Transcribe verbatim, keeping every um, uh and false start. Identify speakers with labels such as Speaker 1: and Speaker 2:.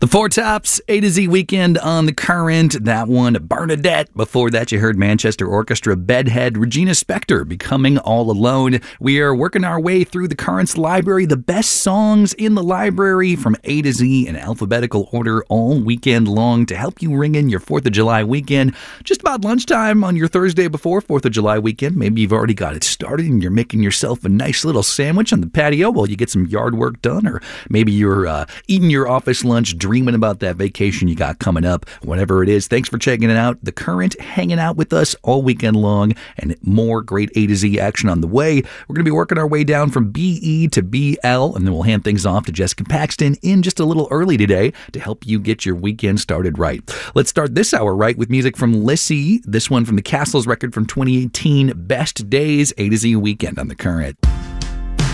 Speaker 1: The Four Tops, A to Z Weekend on the Current. That one, Bernadette. Before that, you heard Manchester Orchestra, Bedhead, Regina Spektor, Becoming All Alone. We are working our way through the Current's library, the best songs in the library from A to Z in alphabetical order all weekend long to help you ring in your fourth of July weekend. Just about lunchtime on your Thursday before fourth of July weekend. Maybe you've already got it started and you're making yourself a nice little sandwich on the patio while you get some yard work done, or maybe you're uh, eating your office lunch, dreaming about that vacation you got coming up. Whatever it is, thanks for checking it out. The Current hanging out with us all weekend long, and more great A to Z action on the way. We're going to be working our way down from B E to B L, and then we'll hand things off to Jessica Paxton in just a little early today to help you get your weekend started right. Let's start this hour right with music from Lissy. This one from the Castles record from twenty eighteen, Best Days, A to Z Weekend on the Current.